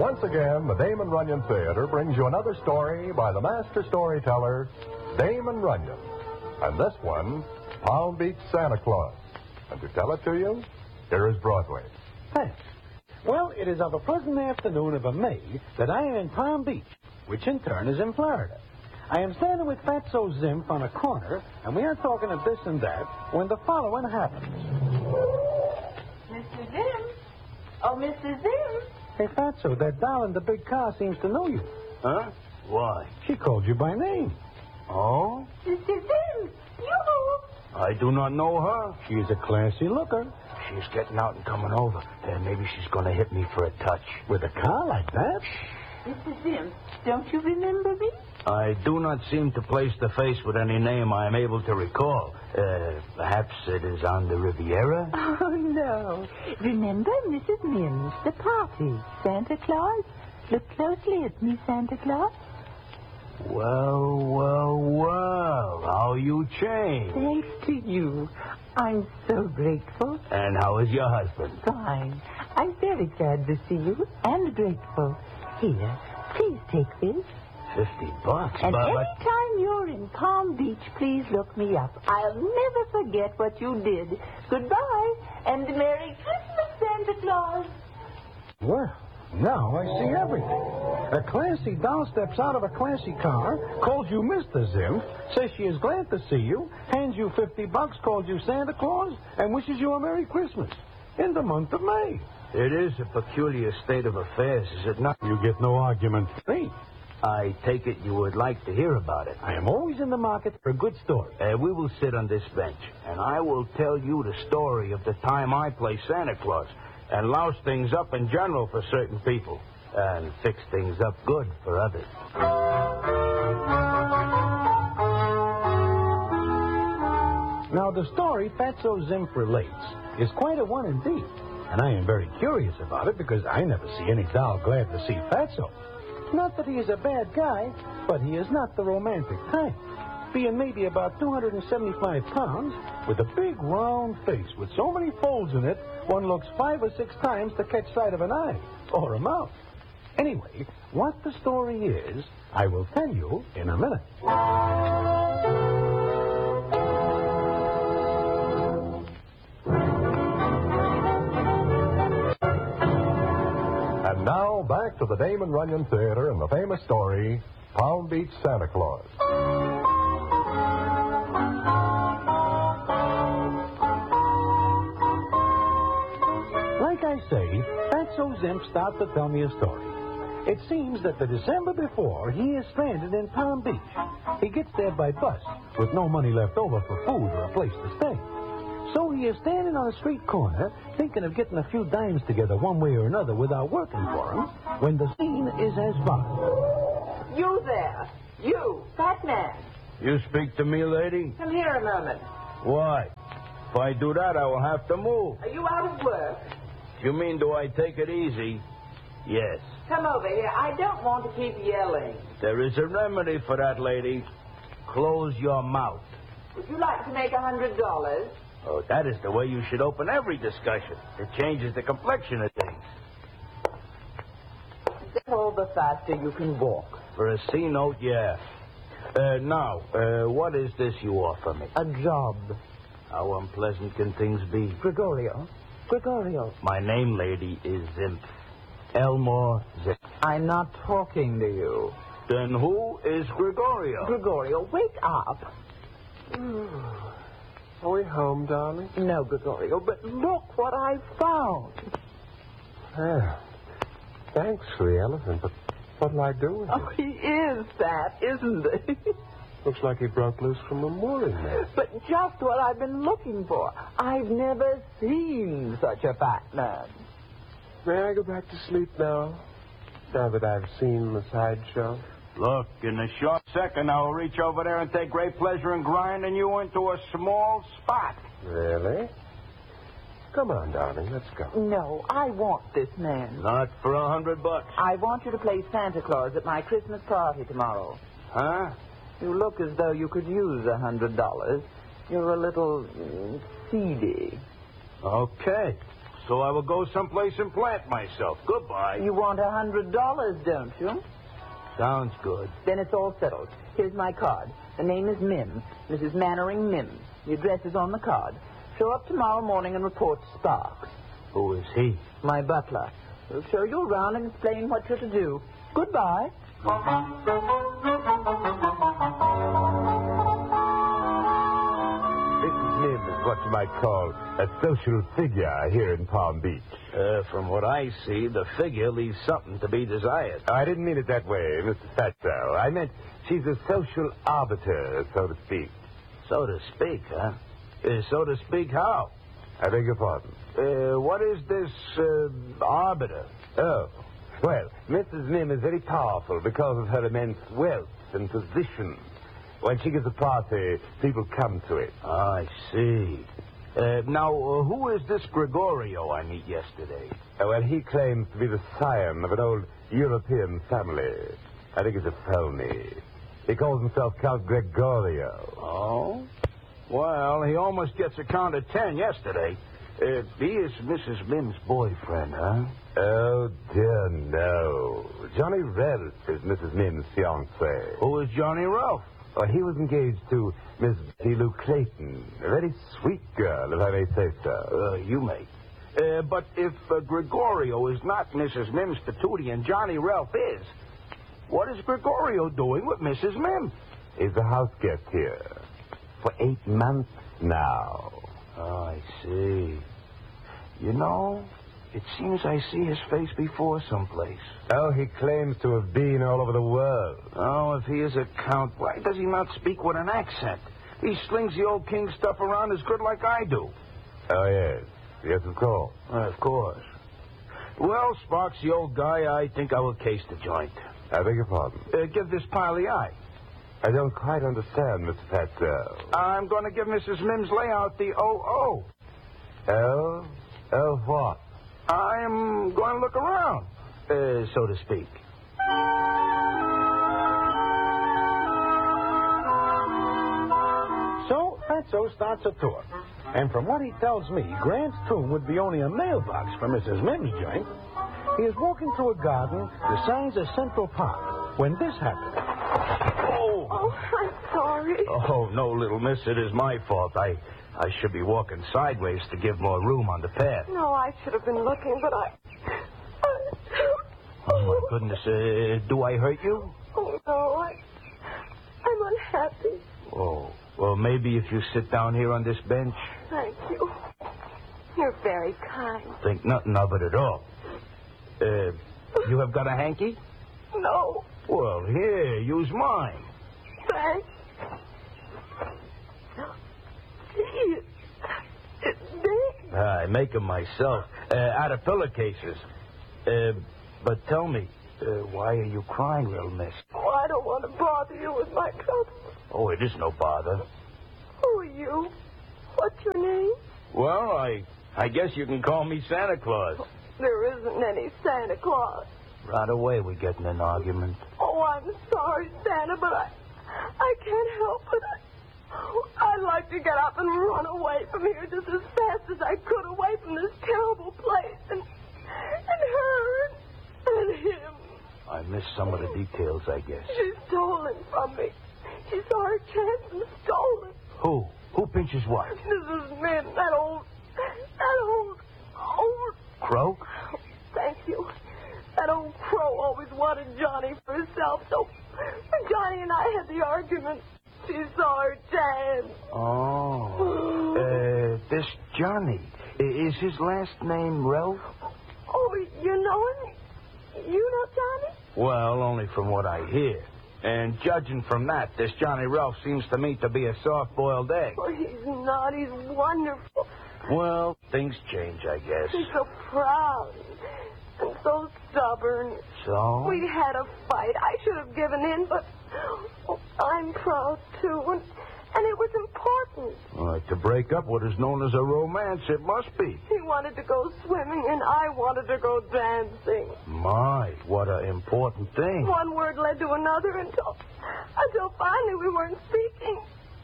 Once again, the Damon Runyon Theater brings you another story by the master storyteller, Damon Runyon. And this one, Palm Beach Santa Claus. And to tell it to you, here is Broadway. Thanks. Well, it is of a pleasant afternoon of a May that I am in Palm Beach, which in turn is in Florida. I am standing with Fatso Zimph on a corner, and we are talking of this and that, when the following happens. Mr. Zimph? Oh, Mr. Zimph? Hey, Fatso, that doll in the big car seems to know you. Huh? Why? She called you by name. Oh? Mr. Zimph, you! I do not know her. She is a classy looker. She's getting out and coming over. Maybe she's going to hit me for a touch. With a car like that? Mr. Zimph, don't you remember me? I do not seem to place the face with any name I am able to recall. Perhaps it is on the Riviera? Oh, no. Remember Mrs. Mims, the party, Santa Claus? Look closely at me, Santa Claus. Well, how you changed. Thanks to you. I'm so grateful. And how is your husband? Fine. I'm very glad to see you and grateful. Here, please take this. $50. And but... anytime you're in Palm Beach, please look me up. I'll never forget what you did. Goodbye, and Merry Christmas, Santa Claus. Well, now I see everything. A classy doll steps out of a classy car, calls you Mr. Zimph, says she is glad to see you, hands you $50, calls you Santa Claus, and wishes you a Merry Christmas in the month of May. It is a peculiar state of affairs, is it not? You get no argument from me. I take it you would like to hear about it. I am always in the market for a good story. We will sit on this bench, and I will tell you the story of the time I play Santa Claus and louse things up in general for certain people and fix things up good for others. Now, the story Fatso Zimph relates is quite a one indeed, and I am very curious about it because I never see any doll glad to see Fatso. Not that he is a bad guy, but he is not the romantic type. Being maybe about 275 pounds, with a big round face with so many folds in it, one looks 5 or 6 times to catch sight of an eye or a mouth. Anyway, what the story is, I will tell you in a minute. And now, back to the Damon Runyon Theater and the famous story, Palm Beach Santa Claus. Like I say, Fatso Zimph starts to tell me a story. It seems that the December before, he is stranded in Palm Beach. He gets there by bus, with no money left over for food or a place to stay. So he is standing on a street corner, thinking of getting a few dimes together one way or another without working for him, when the scene is as follows. You there. You, fat man. You speak to me, lady? Come here a moment. Why? If I do that, I will have to move. Are you out of work? You mean, do I take it easy? Yes. Come over here. I don't want to keep yelling. There is a remedy for that, lady. Close your mouth. Would you like to make $100? Oh, that is the way you should open every discussion. It changes the complexion of things. All the faster you can walk. For a C note, yeah. Now, what is this you offer me? A job. How unpleasant can things be? Gregorio. My name, lady, is Zimph. Elmore Zimph. I'm not talking to you. Then who is Gregorio? Gregorio, wake up. Are we home, darling? No, Gregorio, but look what I found. Thanks for the elephant, but what'll I do with it? Oh, he is fat, isn't he? Looks like he broke loose from a mooring net. But just what I've been looking for. I've never seen such a fat man. May I go back to sleep now that I've seen the sideshow? Look, in a short second, I will reach over there and take great pleasure in grinding you into a small spot. Really? Come on, darling, let's go. No, I want this man. Not for $100. I want you to play Santa Claus at my Christmas party tomorrow. Huh? You look as though you could use $100. You're a little seedy. Okay. so I will go someplace and plant myself. Goodbye. You want $100, don't you? Sounds good. Then it's all settled. Here's my card. The name is Mims, Mrs. Mannering Mims. The address is on the card. Show up tomorrow morning and report to Sparks. Who is he? My butler. He'll show you around and explain what you're to do. Goodbye. Mrs. Mims is what you might call a social figure here in Palm Beach. From what I see, the figure leaves something to be desired. I didn't mean it that way, Mr. Fatso. I meant she's a social arbiter, so to speak. So to speak, huh? So to speak, how? I beg your pardon. What is this, arbiter? Oh, well, Mrs. Mims is very powerful because of her immense wealth and position. When she gives a party, people come to it. I see. Now, who is this Gregorio I met yesterday? Well, he claims to be the scion of an old European family. I think it's a phony. He calls himself Count Gregorio. Oh? Well, he almost gets a count of 10 yesterday. He is Mrs. Mims' boyfriend, huh? Oh, dear, no. Johnny Ralph is Mrs. Mims' fiancé. Who is Johnny Ralph? Oh, he was engaged to Miss Betty Lou Clayton. A very sweet girl, if I may say so. You may. But if Gregorio is not Mrs. Mims' patootie and Johnny Ralph is, what is Gregorio doing with Mrs. Mims? He's a house guest here for 8 months now. Oh, I see. You know, it seems I see his face before someplace. Oh, he claims to have been all over the world. Oh, if he is a count, why does he not speak with an accent? He slings the old king stuff around as good like I do. Oh, yes. Yes, of course. Of course. Well, Sparks, the old guy, I think I will case the joint. I beg your pardon. Give this pile the eye. I don't quite understand, Mr. Fatso. I'm going to give Mrs. Mims' layout the OO. Oh? Oh, what? I'm going to look around, so to speak. So, Fatso starts a tour. And from what he tells me, Grant's tomb would be only a mailbox for Mrs. Mims' joint. He is walking through a garden the size of Central Park when this happened. Oh, I'm sorry. Oh, no, little miss, it is my fault. I should be walking sideways to give more room on the path. No, I should have been looking, but Oh, my goodness. Do I hurt you? Oh, no, I'm unhappy. Oh, well, maybe if you sit down here on this bench. Thank you. You're very kind. Think nothing of it at all. You have got a hanky? No, Well, here, use mine. thanks. Gee, it's big. I make them myself, out of pillowcases. But tell me, why are you crying, little miss? Oh, I don't want to bother you with my trouble. Oh, it is no bother. Who are you? What's your name? Well, I guess you can call me Santa Claus. There isn't any Santa Claus. Right away we get in an argument. Oh, I'm sorry, Santa, but I can't help it. I'd like to get up and run away from here just as fast as I could, away from this terrible place, and her and him. I missed some of the details, I guess. She stole him from me. She saw her chance and stole him. Who? Who pinches what? Mrs. Min, that old Crow? Thank you. That old crow always wanted Johnny for herself, so Johnny and I had the argument. She saw her chance. Oh. This Johnny. Is his last name Ralph? Oh, you know him? You know Johnny? Well, only from what I hear. And judging from that, this Johnny Ralph seems to me to be a soft-boiled egg. Oh, he's not. He's wonderful. Well, things change, I guess. He's so proud and so stubborn. So? We had a fight. I should have given in, but I'm proud, too. And it was important. To break up what is known as a romance, it must be. He wanted to go swimming, and I wanted to go dancing. My, what an important thing. One word led to another until finally we weren't speaking.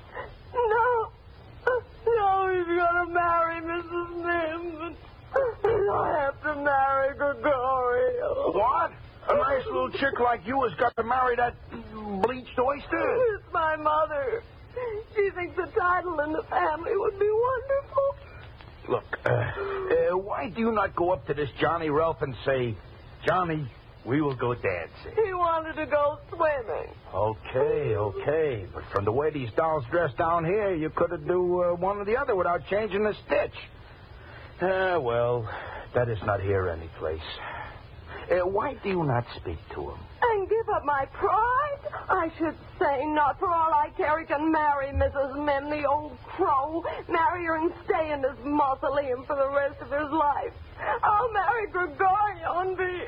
No, he's going to marry Mrs. Mims. I have to marry Gregorio. What? A nice little chick like you has got to marry that bleached oyster? It's my mother. She thinks the title in the family would be wonderful. Look, why do you not go up to this Johnny Ralph and say, Johnny, we will go dancing? He wanted to go swimming. Okay. But from the way these dolls dress down here, you could have do one or the other without changing a stitch. Well, that is not here any place. Why do you not speak to him? And give up my pride? I should say, not for all I care, he can marry Mrs. Mim, the old crow. Marry her and stay in this mausoleum for the rest of his life. I'll marry Gregorio and be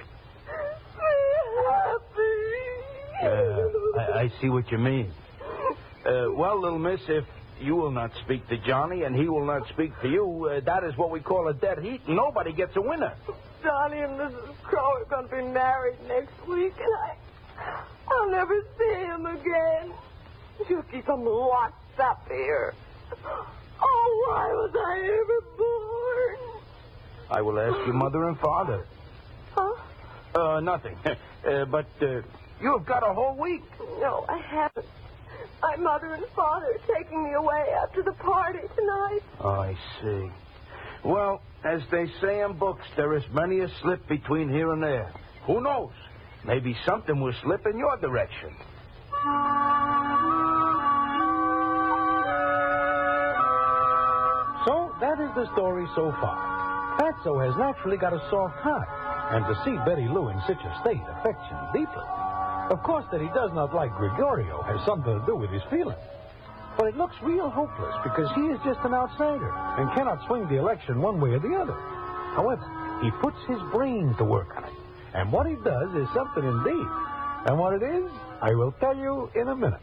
happy. I see what you mean. Well, little miss, if you will not speak to Johnny and he will not speak to you, that is what we call a dead heat. Nobody gets a winner. Johnny and Mrs. Crow are going to be married next week, and I'll never see him again. You keep him locked up here. Oh, why was I ever born? I will ask your mother and father. Huh? Nothing. But you have got a whole week. No, I haven't. My mother and father are taking me away after the party tonight. Oh, I see. Well, as they say in books, there is many a slip between here and there. Who knows? Maybe something will slip in your direction. So, that is the story so far. Fatso has naturally got a soft heart, and to see Betty Lou in such a state affects him deeply. Of course, that he does not like Gregorio has something to do with his feelings. But it looks real hopeless because he is just an outsider and cannot swing the election one way or the other. However, he puts his brain to work on it. And what he does is something indeed. And what it is, I will tell you in a minute.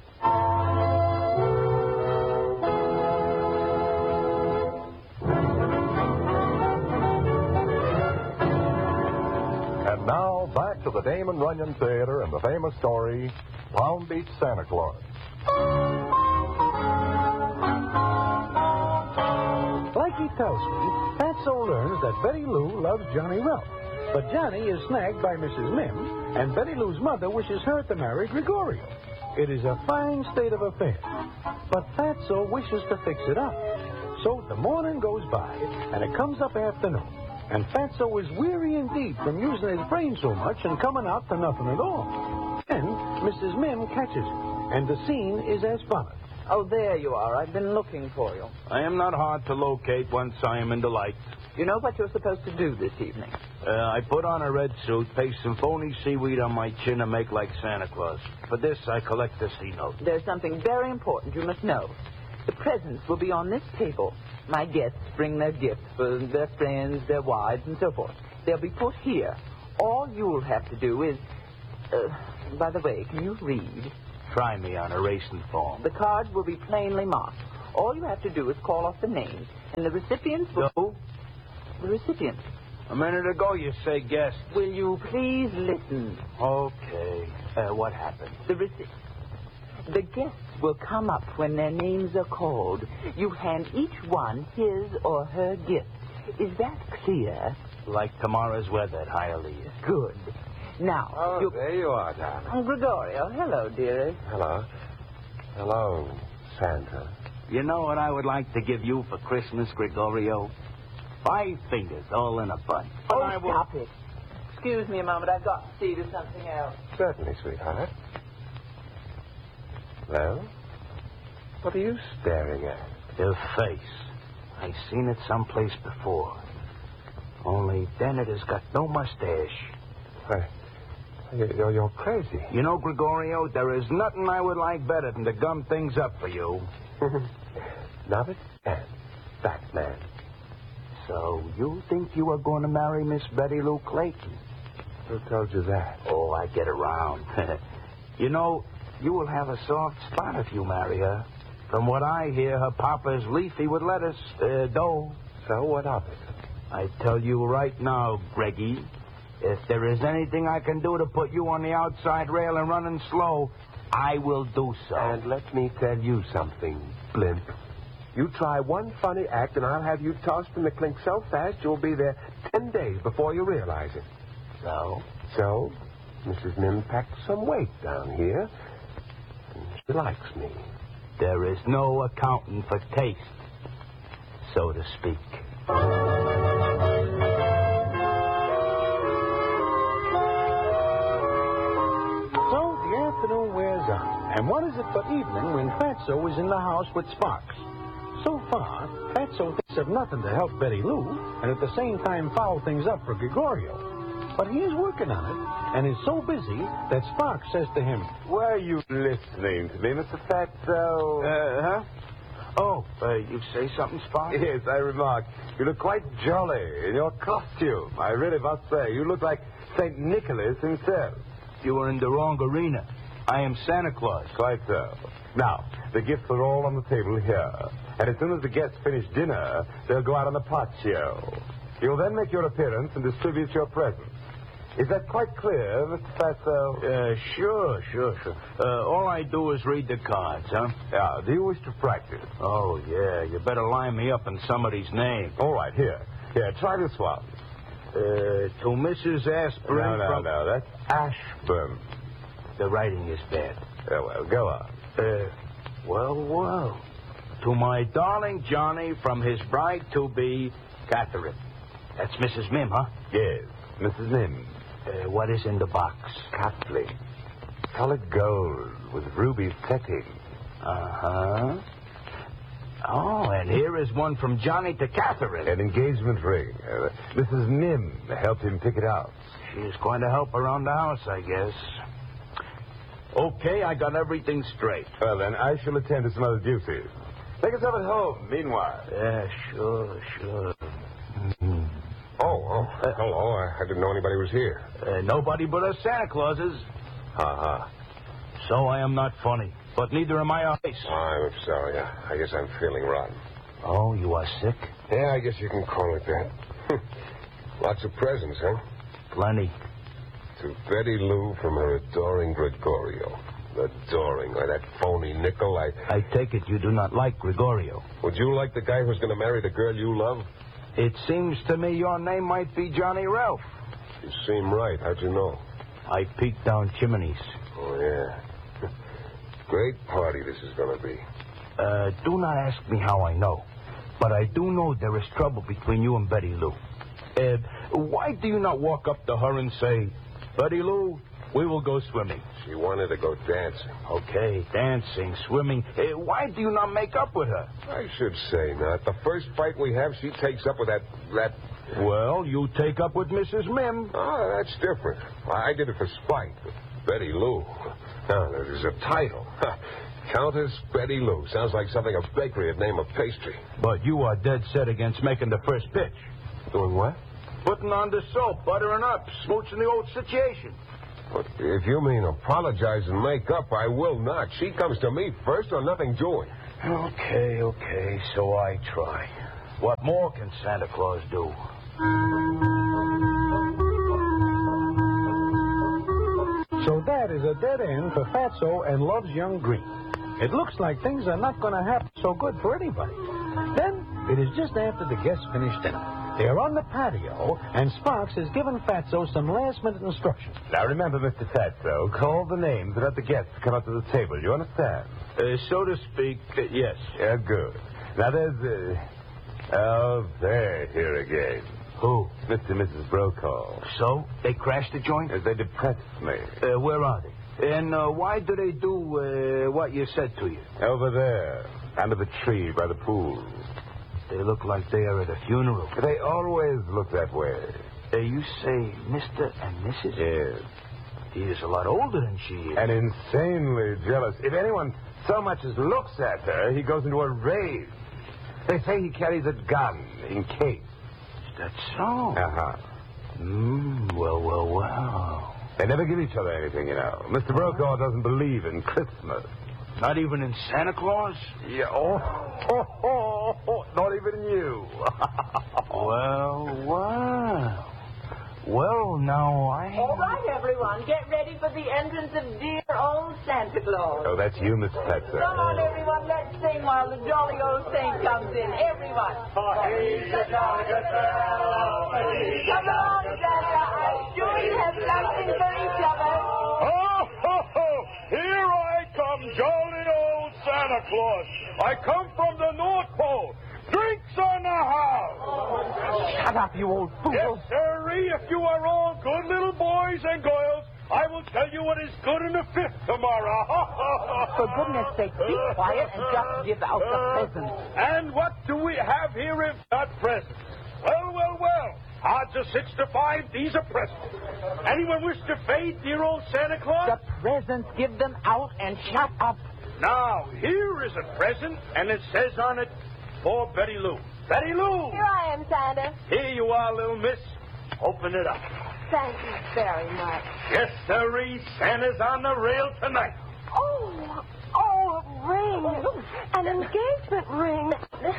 And now, back to the Damon Runyon Theater and the famous story, Palm Beach Santa Claus. Like he tells me, Fatso learns that Betty Lou loves Johnny Ralph. But Johnny is snagged by Mrs. Mim, and Betty Lou's mother wishes her to marry Gregorio. It is a fine state of affairs. But Fatso wishes to fix it up. So the morning goes by, and it comes up afternoon. And Fatso is weary indeed from using his brain so much and coming out to nothing at all. Then Mrs. Mim catches him, and the scene is as follows. Oh, there you are. I've been looking for you. I am not hard to locate once I am in the light. You know what you're supposed to do this evening? I put on a red suit, paste some phony seaweed on my chin, and make like Santa Claus. For this, I collect a C-note. There's something very important you must know. The presents will be on this table. My guests bring their gifts for their friends, their wives, and so forth. They'll be put here. All you'll have to do is... by the way, can you read? Try me on a racing form. The cards will be plainly marked. All you have to do is call off the names, and the recipients will... No. The recipients. A minute ago, you say guest. Will you please listen? Okay. What happened? The guests will come up when their names are called. You hand each one his or her gift. Is that clear? Like tomorrow's weather at Hialeah. Good. Now, Oh, there you are, darling. Oh, Gregorio. Hello, dearest. Hello. Hello, Santa. You know what I would like to give you for Christmas, Gregorio? 5 fingers all in a bunch. Oh, I will... stop it. Excuse me a moment. I've got to see to something else. Certainly, sweetheart. Well, what are you staring at? Your face. I've seen it someplace before. Only then it has got no mustache. Why, you're crazy. You know, Gregorio, there is nothing I would like better than to gum things up for you. Notwithstanding, that man. So you think you are going to marry Miss Betty Lou Clayton? Who told you that? Oh, I get around. You know, you will have a soft spot if you marry her. From what I hear, her papa is leafy with lettuce, dough. So what of it? I tell you right now, Greggy, if there is anything I can do to put you on the outside rail and running slow, I will do so. And let me tell you something, Blimp. You try one funny act, and I'll have you tossed in the clink so fast you'll be there 10 days before you realize it. So, Mrs. Mim packed some weight down here. And she likes me. There is no accounting for taste, so to speak. So the afternoon wears on, and what is it but evening when Fatso is in the house with Sparks? So far, Fatso thinks of nothing to help Betty Lou, and at the same time foul things up for Gregorio. But he is working on it, and is so busy that Sparks says to him, Were you listening to me, Mr. Fatso? Huh? Oh, you say something, Sparks? Yes, I remarked. You look quite jolly in your costume. I really must say, you look like St. Nicholas himself. You are in the wrong arena. I am Santa Claus. Quite so. Now, the gifts are all on the table here. And as soon as the guests finish dinner, they'll go out on the patio. You'll then make your appearance and distribute your presents. Is that quite clear, Mr. Fatso? Sure. All I do is read the cards, huh? Yeah. Do you wish to practice? Oh, yeah. You better line me up in somebody's name. All right, here. Here, try this one. To Mrs. Aspirin. No. That's Ashburn. The writing is bad. Yeah, well, go on. Well. To my darling Johnny from his bride-to-be, Catherine. That's Mrs. Mim, huh? Yes, Mrs. Mim. What is in the box? Cutlery. Colored gold with ruby setting. Uh-huh. Oh, and here is one from Johnny to Catherine. An engagement ring. Mrs. Mim helped him pick it out. She's going to help around the house, I guess. Okay, I got everything straight. Well, then, I shall attend to some other duties. Take yourself at home, meanwhile. Yeah, sure. Mm-hmm. Oh, hello. I didn't know anybody was here. Nobody but us Santa Clauses. Uh-huh. So I am not funny, but neither am I ice. I'm sorry. I guess I'm feeling rotten. Oh, you are sick? Yeah, I guess you can call it that. Lots of presents, huh? Plenty. To Betty Lou from her adoring Gregorio. Adoring, like that phony nickel. I take it you do not like Gregorio. Would you like the guy who's going to marry the girl you love? It seems to me your name might be Johnny Ralph. You seem right. How'd you know? I peeked down chimneys. Oh, yeah. Great party this is going to be. Do not ask me how I know. But I do know there is trouble between you and Betty Lou. Why do you not walk up to her and say, Betty Lou, we will go swimming? She wanted to go dancing. Okay, dancing, swimming. Why do you not make up with her? I should say not. The first fight we have, she takes up with that... Well, you take up with Mrs. Mim. Oh, that's different. I did it for spite. Betty Lou. Now, there's a title. Countess Betty Lou. Sounds like something a bakery would name a pastry. But you are dead set against making the first pitch. Doing what? Putting on the soap, buttering up, smooching the old situation. But if you mean apologize and make up, I will not. She comes to me first or nothing doing. Okay, so I try. What more can Santa Claus do? So that is a dead end for Fatso and Love's Young Green. It looks like things are not going to happen so good for anybody. Then it is just after the guests finish dinner. They are on the patio, and Sparks has given Fatso some last-minute instructions. Now, remember, Mr. Fatso, call the names and let the guests come up to the table. You understand? So to speak, yes. Yeah, good. Now, there's, they're here again. Who? Mr. and Mrs. Brokaw. So? They crashed the joint? They depressed me. Where are they? And why do they do what you said to you? Over there, under the tree by the pool. They look like they are at a funeral. They always look that way. You say Mr. and Mrs.? Yes. He is a lot older than she is. And insanely jealous. If anyone so much as looks at her, he goes into a rage. They say he carries a gun in case. That's so? Uh-huh. Well. They never give each other anything, you know. Mr. Brokaw doesn't believe in Christmas. Not even in Santa Claus? Yeah. Oh, not even you. Well. Well, now All right, everyone, get ready for the entrance of dear old Santa Claus. Oh, that's you, Miss Petzer. Come on, everyone, let's sing while the jolly old saint comes in. Everyone. He's a jolly good fellow. Come along, Santa. I'm sure you have something for each of us. Ho, ho, ho! Here I come, jolly old Santa Claus. I come from the North Pole. Drinks on the house. Shut up, you old fool. Yes, sirree. If you are all good little boys and girls, I will tell you what is good in the fifth tomorrow. For goodness sake, be quiet and just give out the presents. And what do we have here if not presents? Well, well, well. Odds are 6 to 5. These are presents. Anyone wish to fade, dear old Santa Claus? The presents, give them out and shut up. Now, here is a present, and it says on it, for Betty Lou. Betty Lou! Here I am, Santa. Here you are, little miss. Open it up. Thank you very much. Yes, sirree, Santa's on the rail tonight. Oh, a ring. An engagement ring.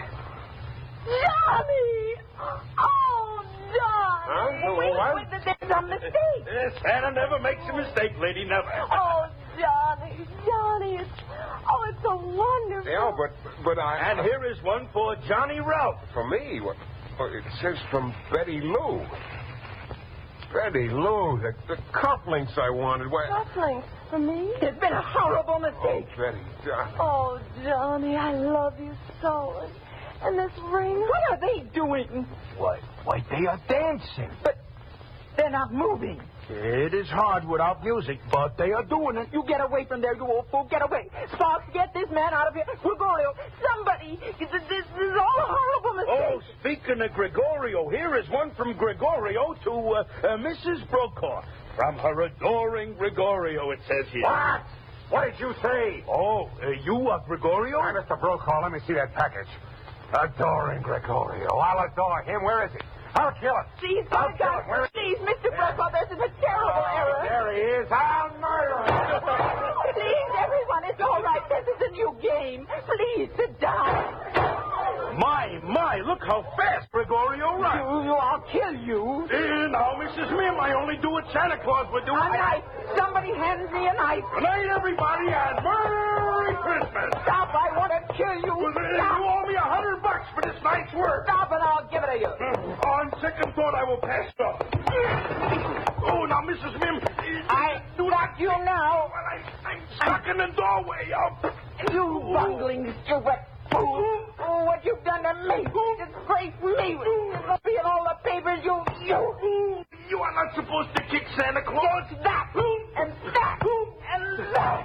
Johnny! Oh, Johnny! What? There's a mistake. Santa never makes a mistake, lady, never. Oh, Johnny, it's so wonderful. Yeah, but I... And here is one for Johnny Ralph. For me? What? It says from Betty Lou. Betty Lou, the cufflinks I wanted. Cufflinks for me? It's been a horrible Oh, mistake. Betty. Oh, Johnny, I love you so. And this ring? What are they doing? Why, they are dancing. But they're not moving. It is hard without music, but they are doing it. You get away from there, you old fool. Get away. Sparks, get this man out of here. Gregorio, somebody. This is all a horrible Oh, mistake. speaking of Gregorio, here is one from Gregorio to Mrs. Brokaw. From her adoring Gregorio, it says here. What? What did you say? Oh, you are Gregorio? Hi, Mr. Brokaw, let me see that package. Adoring Gregorio. I'll adore him. Where is he? I'll kill him. Please, I'll my kill God. him. Where is he? Please, Mr. Brokaw, there's a terrible error. There he is. I'll murder him. Please, everyone, it's all right. This is a new game. Please, sit down. My, look how fast Gregorio runs. I'll kill you. Now, Mrs. Mim, I only do what Santa Claus would do. A knife. Somebody hands me a knife. Good night, everybody, and Merry Christmas. Stop, I want to kill you. You Stop. owe me $100 for this night's work. Stop and I'll give it to you. On second thought, I will pass it off. Oh, now, Mrs. Mim. I do not you now. I'm stuck in the doorway. You bungling, stupid fool. Oh, what you've done to me. Disgrace me. It's going to be in all the papers. You. You are not supposed to kick Santa Claus. That. And that. And that.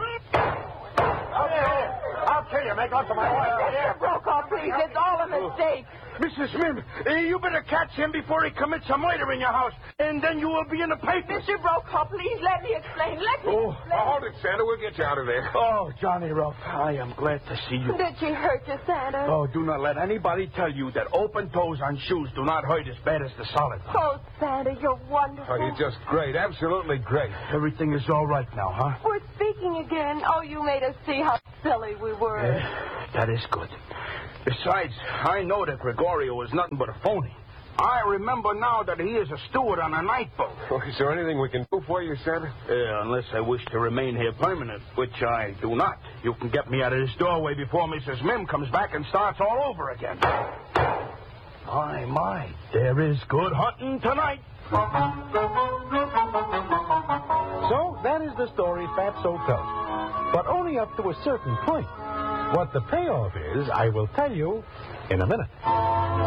I'll kill you. Make love to my wife. Mr. Brokaw, please. It's all a mistake. Mrs. Mim, you better catch him before he commits a murder in your house, and then you will be in the papers. Mr. Brokaw, please let me explain. Let me explain. Hold it, Santa. We'll get you out of there. Oh, Johnny Ruff, I am glad to see you. Did she hurt you, Santa? Oh, do not let anybody tell you that open toes on shoes do not hurt as bad as the solid ones. Oh, Santa, you're wonderful. Oh, you're just great. Absolutely great. Everything is all right now, huh? We're speaking again. Oh, you made us see how silly we were. That is good. Besides, I know that Gregorio is nothing but a phony. I remember now that he is a steward on a night boat. Oh, is there anything we can do for you, Santa? Unless I wish to remain here permanent, which I do not. You can get me out of this doorway before Mrs. Mim comes back and starts all over again. My, there is good hunting tonight. So, that is the story Fatso tells. But only up to a certain point. What the payoff is, I will tell you in a minute.